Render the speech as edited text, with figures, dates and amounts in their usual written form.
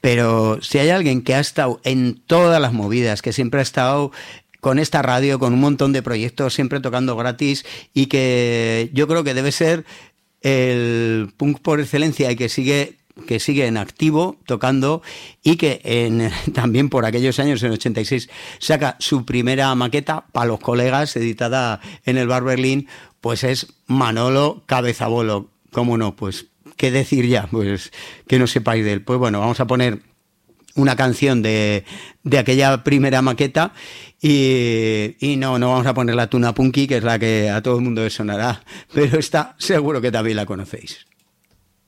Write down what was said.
pero si hay alguien que ha estado en todas las movidas, que siempre ha estado con esta radio, con un montón de proyectos, siempre tocando gratis, y que yo creo que debe ser el punk por excelencia y que sigue en activo tocando, y que también por aquellos años, en 86, saca su primera maqueta para los colegas, editada en el Bar Berlín, pues es Manolo Cabezabolo. ¿Cómo no? Pues, ¿qué decir ya? Pues que no sepáis de él. Pues bueno, vamos a poner una canción de aquella primera maqueta, y no vamos a poner la Tuna Punky, que es la que a todo el mundo le sonará, pero esta seguro que también la conocéis.